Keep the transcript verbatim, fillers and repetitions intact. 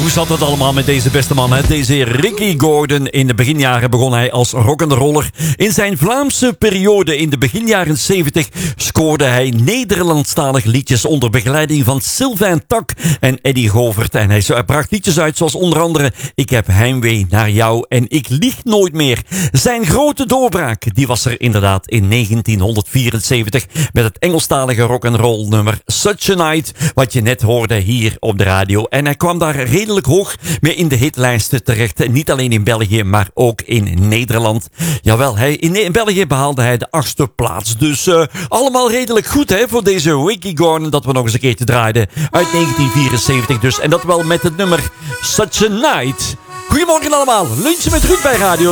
hoe zat het allemaal met deze beste man? Hè? Deze Ricky Gordon. In de beginjaren begon hij als rock'n'roller. In zijn Vlaamse periode in de beginjaren zeventig scoorde hij Nederlandstalige liedjes onder begeleiding van Sylvain Tak en Eddie Govert. En hij bracht liedjes uit zoals onder andere Ik heb heimwee naar jou en Ik lieg nooit meer. Zijn grote doorbraak die was er inderdaad in negentienhonderdvierenzeventig met het Engelstalige rock'n'roll nummer Such a Night, wat je net hoorde hier op de radio. En hij kwam daar redelijk hoog mee in de hitlijsten terecht. Niet alleen in België, maar ook in Nederland. Jawel, hij, in, in België behaalde hij de achtste plaats. Dus uh, allemaal redelijk goed hè, voor deze Ricky Gordon, dat we nog eens een keertje draaiden uit negentien vierenzeventig dus. En dat wel met het nummer Such a Night. Goedemorgen allemaal, lunchen met Ruud bij Radio